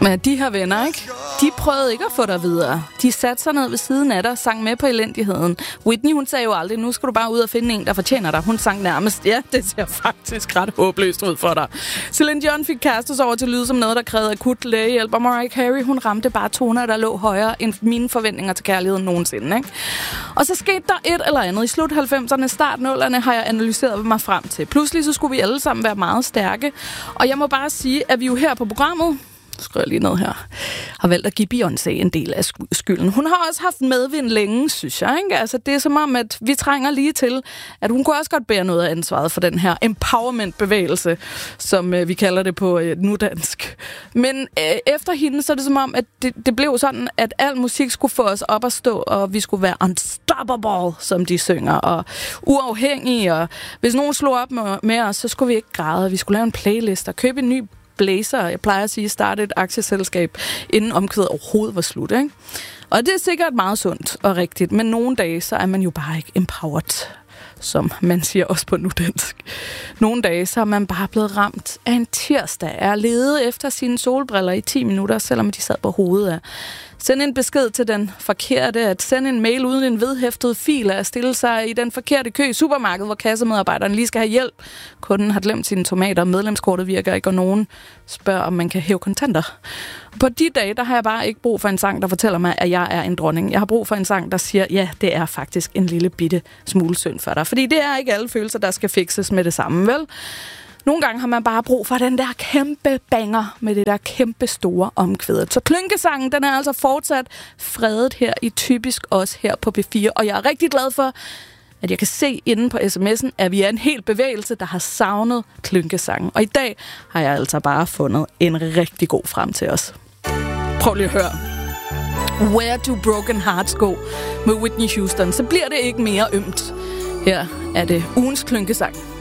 Men de her venner, ikke? De prøvede ikke at få dig videre. De satte sig ned ved siden af dig og sang med på elendigheden. Whitney, hun sagde jo aldrig, nu skal du bare ud og finde en, der fortjener dig. Hun sang nærmest, ja, det ser faktisk ret håbløst ud for dig. Celine Dion fik kastet over til at lyde som noget, der krævede akut lægehjælp. Og Mariah Carey, hun ramte bare toner, der lå højere end mine forventninger til kærligheden nogensinde, ikke? Og så skete der et eller andet. I slut 90'erne, start 0'erne har jeg analyseret mig frem til. Pludselig så skulle vi alle sammen være meget stærke. Og jeg må bare sige, at vi jo her på programmet, skriver jeg lige ned her, har valgt at give Beyoncé en del af skylden. Hun har også haft medvind længe, synes jeg, ikke? Altså, det er som om, at vi trænger lige til, at hun kunne også godt bære noget af ansvaret for den her empowerment-bevægelse, som vi kalder det på nudansk. Men efter hende, så er det som om, at det blev sådan, at al musik skulle få os op at stå, og vi skulle være unstoppable, som de synger, og uafhængige, og hvis nogen slog op med os, så skulle vi ikke græde. Vi skulle lave en playlist og købe en ny blazer. Jeg plejer at sige, starte et aktieselskab, inden omkvædet overhovedet var slut, ikke? Og det er sikkert meget sundt og rigtigt, men nogle dage, så er man jo bare ikke empowered, som man siger også på nudansk. Nogle dage, så er man bare blevet ramt af en tirsdag, er ledet efter sine solbriller i 10 minutter, selvom de sad på hovedet af. Send en besked til den forkerte, at sende en mail uden en vedhæftet fil, at stille sig i den forkerte kø i supermarkedet, hvor kassemedarbejderen lige skal have hjælp. Kunden har glemt sine tomater, medlemskortet virker ikke, og nogen spørger, om man kan hæve kontanter. På de dage, der har jeg bare ikke brug for en sang, der fortæller mig, at jeg er en dronning. Jeg har brug for en sang, der siger, ja, det er faktisk en lille bitte smule synd for dig. Fordi det er ikke alle følelser, der skal fikses med det samme, vel? Nogle gange har man bare brug for den der kæmpe banger med det der kæmpe store omkvædet. Så klynkesangen, den er altså fortsat fredet her i Typisk Os her på P4. Og jeg er rigtig glad for, at jeg kan se inde på sms'en, at vi er en hel bevægelse, der har savnet klynkesangen. Og i dag har jeg altså bare fundet en rigtig god frem til os. Prøv lige at høre. Where Do Broken Hearts Go med Whitney Houston. Så bliver det ikke mere ømt. Her er det ugens klynkesang.